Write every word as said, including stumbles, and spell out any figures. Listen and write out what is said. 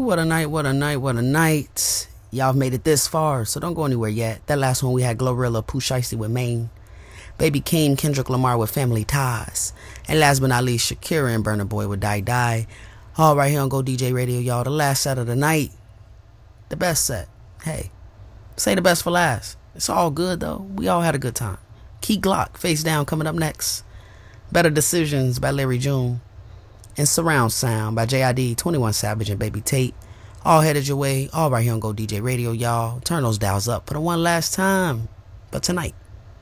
what a night, what a night, what a night. Y'all have made it this far, so don't go anywhere yet. That last one we had Glorilla, Pooh Shiesty with Maine, Baby Keem, Kendrick Lamar with Family Ties, and last but not least, Shakira and Burna Boy with Die Die. All right here on Go D J Radio, y'all. The last set of the night. The best set. Hey, say the best for last. It's all good, though. We all had a good time. Key Glock, Face Down, coming up next. Better Decisions by Larry June. And Surround Sound by J I D, twenty-one Savage, and Baby Tate. All headed your way. All right here on Go D J Radio, y'all. Turn those dials up for the one last time. But tonight.